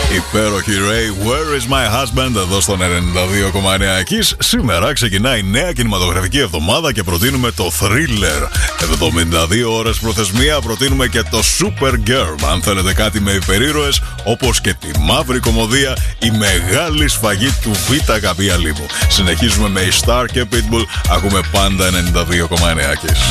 Υπέροχη Ray, Where is my husband, εδώ στον 92,9 Kiss. Σήμερα ξεκινάει νέα κινηματογραφική εβδομάδα και προτείνουμε το Thriller. 72 ώρες προθεσμία, προτείνουμε και το Supergirl. Αν θέλετε κάτι με υπερήρωες, όπως και τη μαύρη κομμωδία, η μεγάλη σφαγή του Β' Αγαπία Λίμου. Συνεχίζουμε με η Star και Pitbull, ακούμε πάντα 92,9 Kiss.